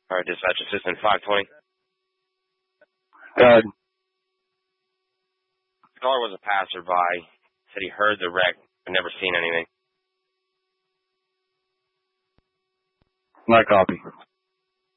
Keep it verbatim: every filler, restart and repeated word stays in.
All right, dispatch assistant five twenty. Good. The caller was a passerby. Said he heard the wreck, but never seen anything. My copy.